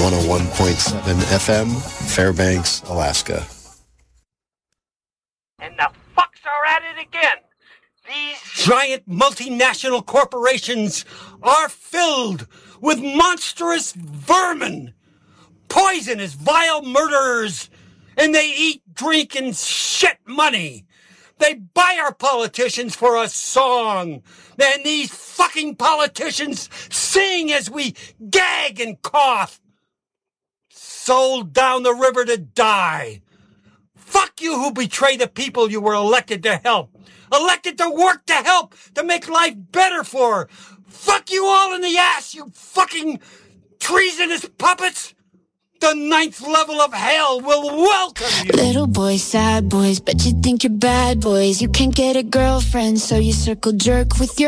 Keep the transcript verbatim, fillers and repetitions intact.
one oh one point seven F M, Fairbanks, Alaska. And the fucks are at it again. These giant multinational corporations are filled with monstrous vermin, poisonous, vile murderers, and they eat, drink, and shit money. They buy our politicians for a song. And these fucking politicians sing as we gag and cough. Sold down the river to die. Fuck you who betray the people you were elected to help. Elected to work to help, to make life better for. Fuck you all in the ass, you fucking treasonous puppets. The ninth level of hell will welcome you. Little boys, sad boys, bet you think you're bad boys. You can't get a girlfriend, so you circle jerk with your